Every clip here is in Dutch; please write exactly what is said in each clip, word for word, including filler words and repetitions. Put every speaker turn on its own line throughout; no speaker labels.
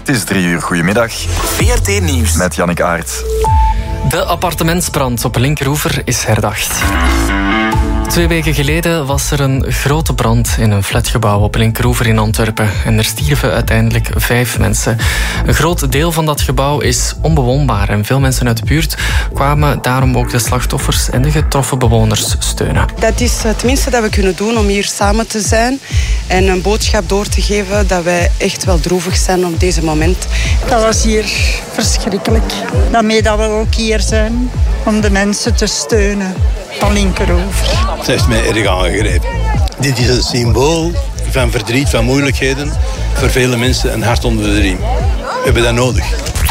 Het is drie uur. Goedemiddag.
V R T Nieuws.
Met Jannik Aert.
De appartementsbrand op Linkeroever is herdacht. Twee weken geleden was er een grote brand in een flatgebouw op Linkeroever in Antwerpen. En er stierven uiteindelijk vijf mensen. Een groot deel van dat gebouw is onbewoonbaar. En veel mensen uit de buurt kwamen daarom ook de slachtoffers en de getroffen bewoners steunen.
Dat is het minste dat we kunnen doen om hier samen te zijn. En een boodschap door te geven dat wij echt wel droevig zijn op deze moment.
Dat was hier verschrikkelijk. Daarmee dat we ook hier zijn om de mensen te steunen van Linkeroever.
Het heeft mij erg aangegrepen. Dit is een symbool van verdriet, van moeilijkheden. Voor vele mensen een hart onder de riem. We hebben dat nodig.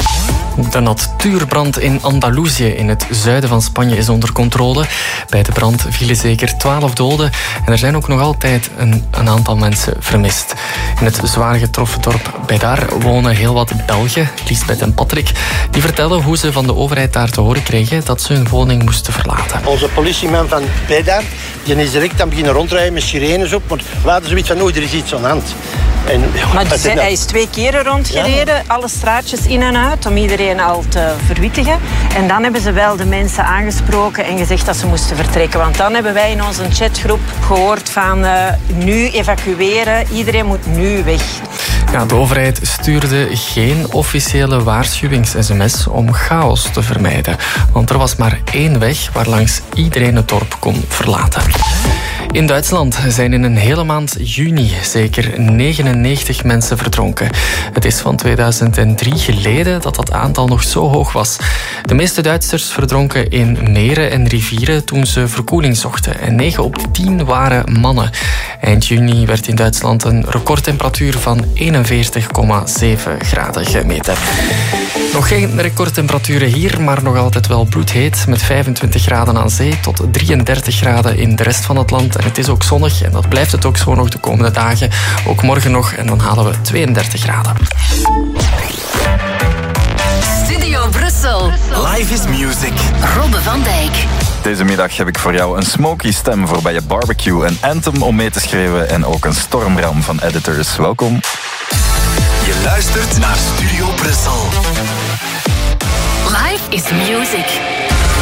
De natuurbrand in Andalusië in het zuiden van Spanje is onder controle. Bij de brand vielen zeker twaalf doden en er zijn ook nog altijd een, een aantal mensen vermist. In het zwaar getroffen dorp Bédar wonen heel wat Belgen, Lisbeth en Patrick. Die vertellen hoe ze van de overheid daar te horen kregen dat ze hun woning moesten verlaten.
Onze politieman van Bédar die is direct aan beginnen rondrijden met sirenes op. Want we hadden zoiets van, oeh, er is iets aan de hand.
En, maar dus, hij is twee keren rondgereden, ja. Alle straatjes in en uit, om iedereen al te verwittigen. En dan hebben ze wel de mensen aangesproken en gezegd dat ze moesten vertrekken. Want dan hebben wij in onze chatgroep gehoord van uh, nu evacueren, iedereen moet nu weg.
Ja, de overheid stuurde geen officiële waarschuwings-sms om chaos te vermijden. Want er was maar één weg waarlangs iedereen het dorp kon verlaten. In Duitsland zijn in een hele maand juni zeker negenennegentig mensen verdronken. Het is van tweeduizend drie geleden dat dat aantal nog zo hoog was. De meeste Duitsers verdronken in meren en rivieren toen ze verkoeling zochten. En negen op de tien waren mannen. Eind juni werd in Duitsland een recordtemperatuur van eenenveertig komma zeven graden gemeten. Nog geen recordtemperaturen hier, maar nog altijd wel bloedheet. Met vijfentwintig graden aan zee tot drieëndertig graden in de rest van het land. En het is ook zonnig en dat blijft het ook zo nog de komende dagen. Ook morgen nog en dan halen we tweeëndertig graden.
Studio Brussel. Live is music. Robbe van Dijk.
Deze middag heb ik voor jou een smoky stem voor bij je barbecue, een anthem om mee te schreeuwen en ook een stormram van editors. Welkom.
Je luistert naar Studio Brussel. Live is music.